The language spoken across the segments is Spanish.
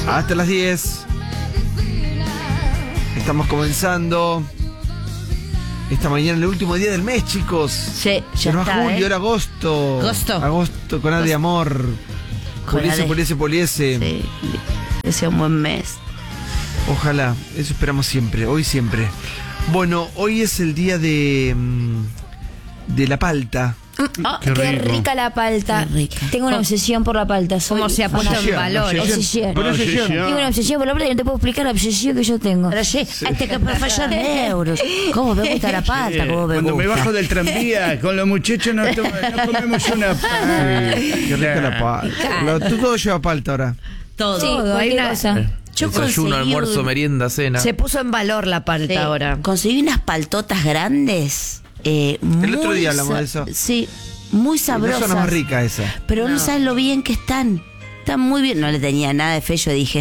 Hasta las 10. Estamos comenzando esta mañana, el último día del mes, chicos. Sí, ya Se nos va está, julio, ahora agosto. Agosto con A de amor. Poliese. Sí, que sea un buen mes. Ojalá, eso esperamos siempre, hoy siempre. Bueno, hoy es el día de la palta. Qué rica la palta. Qué rica. Tengo una obsesión por la palta. ¿Cómo se ha puesto en valor? Obsesión. Tengo una obsesión por la palta y no te puedo explicar la obsesión que yo tengo. Pero sí, hasta que profesor de euros. ¿Cómo me gusta la palta? ¿Cómo me Cuando gusta? me bajo del tranvía con los muchachos no comemos una palta. Qué rica la palta. Tú todo lleva palta ahora. Todo. Sí, Todo, hay cualquier una- cosa. Yo Desayuno, conseguí almuerzo, merienda, cena. Se puso en valor la palta Sí, ahora. conseguí unas paltotas grandes. El otro día hablamos de eso. Sí, muy Y no sabrosas. suena más rica esa. Pero no sabes lo bien que están. Están muy bien. No le tenía nada de fe. Yo dije,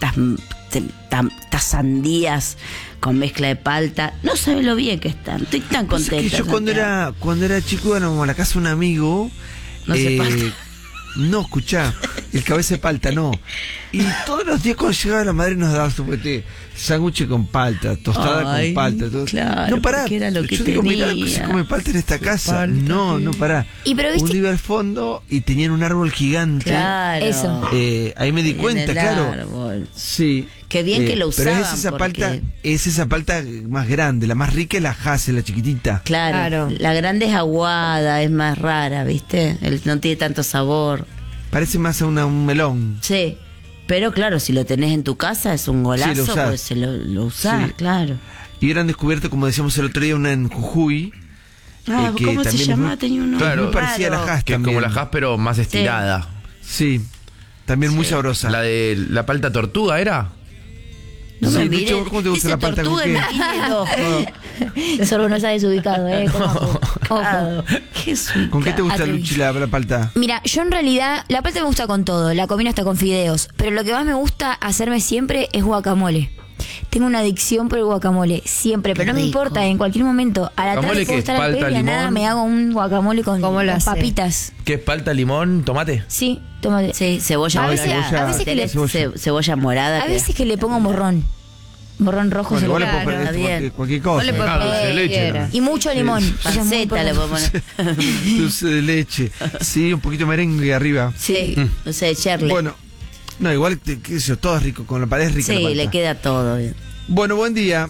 estas sandías con mezcla de palta. No sabes lo bien que están. Estoy tan Pasa contenta. que yo cuando era chico íbamos a la casa de un amigo. No se palta. No, escuchá, el cabeza de palta no. Y todos los días cuando llegaba la madre nos daba su sándwich con palta, tostada Ay, con palta. Todo. claro, No pará. porque era lo que yo digo, mirá lo que tenía. se come palta en esta casa. No pará. Y pero viste- Un iba al fondo y tenían un árbol gigante. Claro. Eso. Ahí me di En cuenta, el claro. árbol. Sí. Qué bien que lo Pero usaban, es esa porque- palta, es esa palta más grande, la más rica es la Hass, la chiquitita. Claro. Claro. La grande es aguada, es más rara, ¿viste? No tiene tanto sabor. Parece más a un melón. Sí. Pero claro, si lo tenés en tu casa es un golazo, Sí, lo usás. pues lo usás, Sí. claro. Y hubieran descubierto, como decíamos el otro día, una en Jujuy. que ¿Cómo se también es llamaba? muy- Tenía un nombre Claro. muy parecida a la raro. Hass Que es también. como la Hass, pero más estirada. Sí, también muy sabrosa. La de la palta tortuga, ¿era? No Sí, me de mires. hecho, ¿cómo te gusta Dice la palta con tortuga qué? y me tiene el ojo. Solo no sabes ubicado, Ojo. Claro. ¿Qué es un ¿Con qué te gusta, Atrevido. Luchi, la palta? Mira, yo en realidad, la palta me gusta con todo, la combino hasta con fideos, pero lo que más me gusta hacerme siempre es guacamole. Tengo una adicción por el guacamole, siempre, pero no me rico. importa, en cualquier momento, a la tarde ¿Guacamole puedo qué? estar al ¿Palta, pedo y a nada limón? me hago un guacamole con ¿Cómo lo hace? papitas. ¿Qué es palta, limón, tomate? Sí, tomate. Sí, cebolla A morada. veces- a veces que le- Cebolla morada. A veces que le pongo morrón rojo. Bueno, se igual lo le puedo Claro, poner bien. cualquier cosa. No le puedo Ah, dulce de poner leche, quiera. y mucho limón. Eso es muy Panceta le importante. puedo poner. Dulce de leche. Sí, un poquito de merengue arriba. Sí, no sé, echarle. Bueno, no, igual, qué sé yo, todo es rico, con la pared es rica la Sí, palta. le queda todo bien. Bueno, buen día.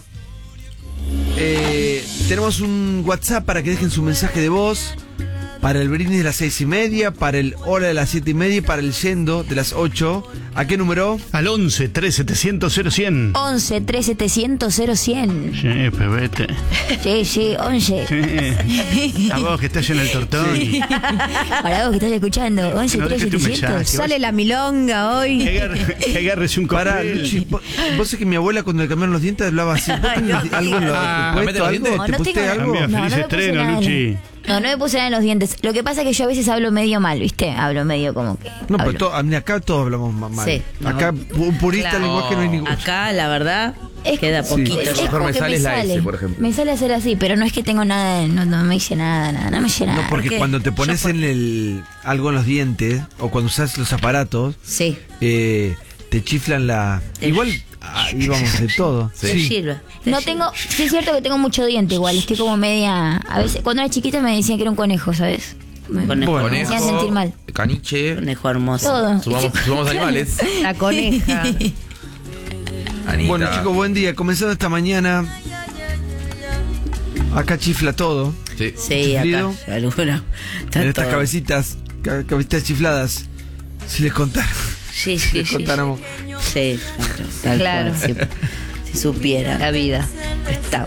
Tenemos un WhatsApp para que dejen su mensaje de voz. Para el brindis de las 6:30, para el hola de las 7:30 y para el yendo de las 8. ¿A qué número? Al 11 3700 0100. 11 3700 0100. Sí, pebete. Sí, 11. Sí. A vos que estás en el tortón. Para vos que estás escuchando, 11 No dejes tu 3700. mensaje. Sale la milonga hoy. Que agarres un Para, cóctel. Luchi, vos sabés que mi abuela cuando le cambiaron los dientes hablaba así. ¿Vos tenés algo en lo ¿cambiaste los dientes? No, ¿Te no pusiste tengo- algo? Cambia, feliz me estreno, puse nada. Luchi. No me puse nada en los dientes. Lo que pasa es que yo a veces hablo medio mal, ¿viste? Hablo medio como que. No, hablo. pero mira, acá todos hablamos mal. Sí. Acá, un purista Claro. lenguaje no hay ninguno. Acá, la verdad, Es- queda Sí. poquito. Lo mejor me porque sale es la S, por ejemplo. Me sale hacer así, pero no es que tengo nada, no me hice nada, no me hice nada. No, porque ¿Por qué? cuando te pones en algo en los dientes o cuando usas los aparatos, Sí, te chiflan la. Igual ahí vamos de todo. Sí. te sirve. No tengo, sí es cierto que tengo mucho diente igual, estoy como media, a veces, cuando era chiquita me decían que era un conejo, ¿sabes? Conejo, Bueno. Me hacían sentir mal. Caniche. conejo hermoso. Todo. Sumamos animales. La coneja. Anita. Bueno, chicos, buen día. Comenzando esta mañana. Acá chifla todo. Sí. Sí, acá, Chiflido. alguna. Está En estas todo. cabecitas, cabecitas chifladas. Si les contara, Sí, si sí, les sí. contáramos. Sí, tal Claro. cual, si supiera. La vida. Está.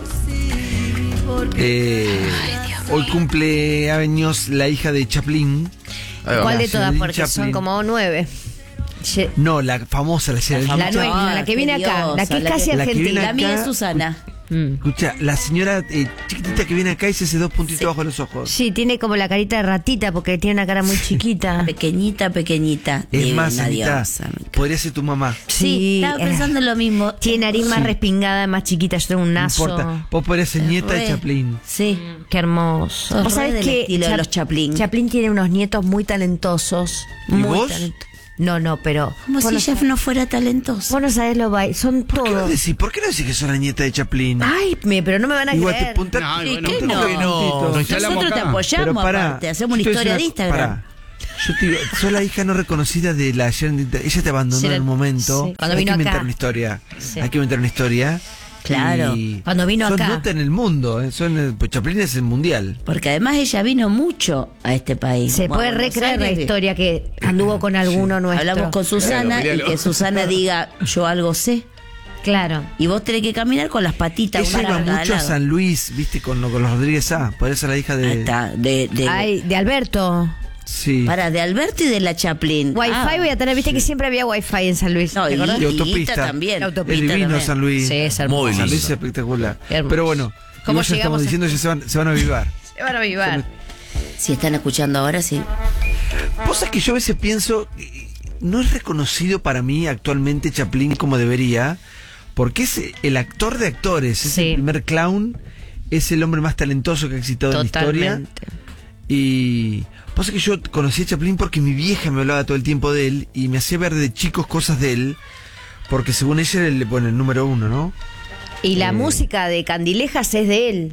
Hoy cumple años la hija de Chaplin. Ahí va. ¿Cuál de la todas? Geraldine Porque son Chaplin. como 9. No, la famosa, la Geraldine La Chaplin. nuestra, la que viene acá, la que es casi la que viene argentina. La mía acá- es Susana. Escucha, la señora chiquitita que viene acá y se hace dos puntitos bajo los ojos. Sí, tiene como la carita de ratita porque tiene una cara muy chiquita. Pequeñita, pequeñita. Es divina, más, Anita, diosa, me encanta. podría ser tu mamá. Sí, estaba pensando lo mismo. Tiene nariz más respingada, más chiquita. Yo tengo un No naso. importa. Vos podrías ser nieta de Re. Chaplin. Sí. Qué hermoso. Sos ¿Vos re sabés del que estilo de los Chaplin. Chaplin tiene unos nietos muy talentosos. ¿Y Muy vos? talentosos. No, pero... Como si ella no fuera talentosa. Vos no sabés lo baile, son ¿Por qué no todos. decís? ¿Por qué no decís que sos la nieta de Chaplin? Ay, pero no me van a Igual te creer. punta. No, ¿Y bueno, qué ¿cómo no? que no? Nos instalamos Nosotros te acá. apoyamos, Pero pará, aparte, hacemos una yo te historia voy de a Instagram. pará. Yo te digo, sos la hija no reconocida de la Sharon. Ella te abandonó Sí, en un momento. sí. Cuando Hay vino que inventar acá. una historia. Sí. Hay que inventar una historia. Claro. Y Cuando vino son acá. nota en el mundo. Pues Chaplin es el mundial. Porque además ella vino mucho a este país. Se puede Buenos recrear la Aires. historia que anduvo con alguno nuestro. Hablamos con Susana Claro, y míralo. que Susana diga, yo algo sé. Claro. Y vos tenés que caminar con las patitas Ella una iba a cada mucho a lado. San Luis, viste, con los Rodríguez A. Por eso la hija Ahí de. está, Ay, de Alberto. Sí. para, de Alberto y de la Chaplin. Wi-Fi voy a tener, viste que siempre había Wi-Fi en San Luis. No, ¿te y, acordás? Y autopista. Higuita también. La Es autopista divino también. San Luis. Sí, es hermoso. Muy San Luis es lindo. espectacular. Hermoso. Pero bueno, ¿Cómo igual ya estamos llegamos a- diciendo que se van a avivar. Se van a avivar. Si están escuchando ahora, sí. Vos sabés que yo a veces pienso, no es reconocido para mí actualmente Chaplin como debería, porque es el actor de actores, es Sí. el primer clown, es el hombre más talentoso que ha existido en la historia. Totalmente. Y pasa que yo conocí a Chaplin porque mi vieja me hablaba todo el tiempo de él y me hacía ver de chicos cosas de él, porque según ella era el número uno, ¿no? Y la música de Candilejas es de él.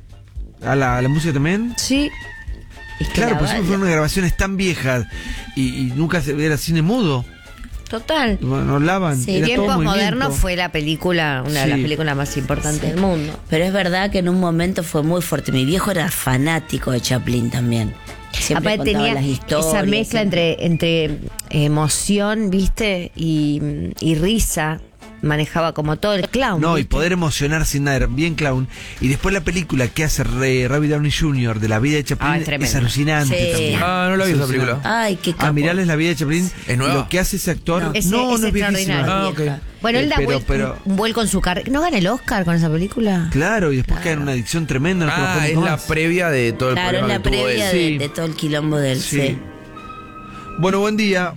¿A la música también? Sí. Es que Claro, la por eso bala- fueron unas grabaciones tan viejas y nunca era cine mudo, Total. no hablaban. Sí, era todo Tiempos movimiento. modernos fue la película, una de las Sí. películas más importantes del mundo. Pero es verdad que en un momento fue muy fuerte. Mi viejo era fanático de Chaplin también. Siempre Aparte contaba tenía las historias. esa mezcla siempre. entre emoción, viste, y risa. Manejaba como todo el clown. No, y ¿viste? poder emocionar sin nada, era bien clown. Y después la película que hace Robert Downey Jr. de la vida de Chaplin es tremendo. es alucinante Sí. también. Ah, no la vi Es esa alucinante. película. Ay, qué capo. Mirales la vida de Chaplin. ¿Es nueva? Lo que hace ese actor. No. Es no es viejísima. extraordinario. Ah, ok. Vieja. Bueno, él da pero- un vuelco en su carrera. ¿No gana el Oscar con esa película? Claro, y después cae en una adicción tremenda. No Ah, es trabajó la más. previa de todo el Claro, es problema la que tuvo previa él. Sí. de todo el quilombo del Sí. C. Bueno, buen día.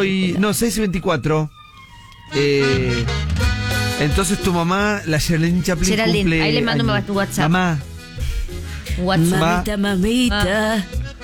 6 y 24. Entonces tu mamá, la Geraldine Chaplin, Geraldine, cumple ahí le mando años. un WhatsApp. Mamá, WhatsApp. Mamita.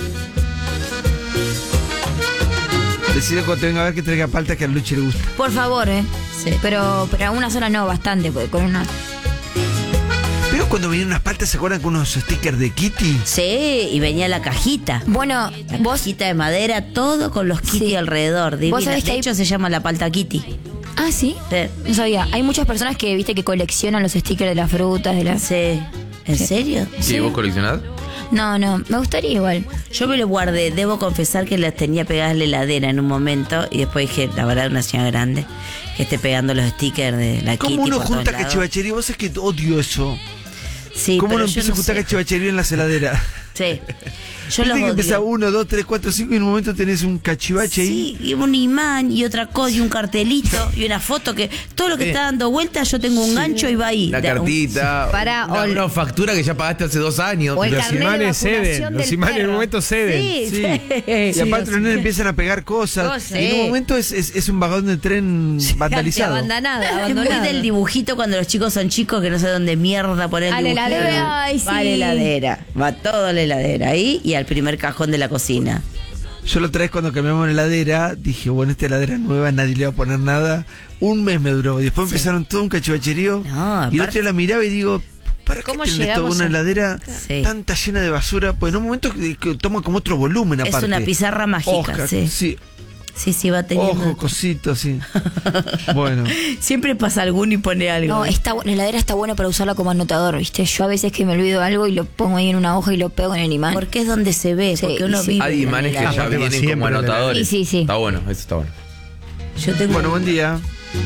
decide cuando te venga a ver que traiga palta que a Luchi le gusta. Por favor, Sí. Pero una sola no, bastante, porque con una... Pero cuando vinieron unas paltas, ¿se acuerdan con unos stickers de Kitty? Sí, y venía la cajita. Bueno, La vos... cajita de madera, todo con los Kitty Sí. alrededor. Divina. sabés que De hay- hecho, se llama la palta Kitty. Ah, ¿sí? Sí. No sabía. Hay muchas personas que, viste, que coleccionan los stickers de las frutas, de las... Sí. ¿En serio? Sí, ¿vos coleccionás? No, me gustaría igual. Yo me lo guardé, debo confesar que las tenía pegadas en la heladera en un momento y después dije, la verdad, una señora grande que esté pegando los stickers de la Kitty. ¿Cómo uno por todos junta lados. cachivachería? Vos sabés que odio eso. Sí, ¿Cómo pero uno yo empieza a no juntar sé. cachivachería en las heladeras? Sí. Yo Viste los que empieza odio. 1, 2, 3, 4, 5 y en un momento tenés un cachivache ahí. Sí, y un imán y otra cosa y un cartelito y una foto que todo lo que está dando vueltas yo tengo un gancho y va ahí. La cartita. Para, una, o- una factura que ya pagaste hace 2 años. O el Los carnet de imanes vacunación ceden, los del imanes en un perro. momento ceden. Sí, Sí. sí. Y aparte los nenes empiezan a pegar cosas. Cosas, Y en un sí. momento es un vagón de tren vandalizado. Abandonada, Es muy abandonada. del dibujito cuando los chicos son chicos que no sé dónde mierda poner el A la dibujito. heladera, ay, Va a la sí. heladera. Va todo a la heladera ahí y al primer cajón de la cocina. Yo la otra vez cuando cambiamos la heladera, dije, bueno, esta heladera nueva, nadie le va a poner nada. Un mes me duró. Y después empezaron todo un cachivacherío. No, Y el aparte- otro día la miraba y digo, ¿para qué ¿Cómo tienen toda llegamos una a- heladera Sí. tanta llena de basura? Pues en un momento que toma como otro volumen Es aparte. una pizarra mágica, Oscar, sí. sí. Sí, va teniendo. Ojo, cositos, sí. Bueno. Siempre pasa alguno y pone algo. No, la heladera está buena para usarla como anotador, viste. Yo a veces que me olvido algo y lo pongo ahí en una hoja y lo pego en el imán. Porque es donde se ve, Sí, porque uno sí. vive. Hay en imanes la que ya heladera. Aparte va vienen como siempre la anotadores. Sí, sí. Está bueno, eso está bueno. Yo tengo. Bueno, buen día.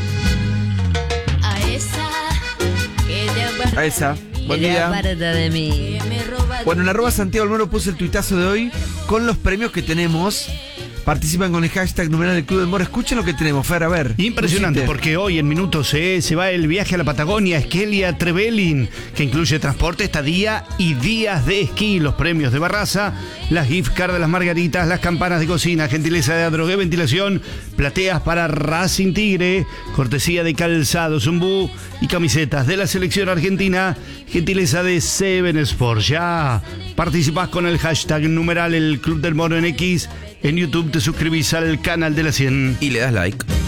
A esa. Buen día. de mí. Bueno, en @ Santiago Almoro puse el tuitazo de hoy con los premios que tenemos. Participan con el hashtag numeral del Club del Moro. Escuchen lo que tenemos, Fer, a ver. Impresionante, Lucite. porque hoy en minutos se va el viaje a la Patagonia, Esquelia Trevelin, que incluye transporte, estadía y días de esquí. Los premios de Barraza, las gift card de las Margaritas, las campanas de cocina, gentileza de Adrogué Ventilación, plateas para Racing Tigre, cortesía de Calzado Zumbú y camisetas de la selección argentina, gentileza de Seven Sports. Ya participás con el hashtag numeral el Club del Moro en X En YouTube te suscribís al canal de la 100. Y le das like.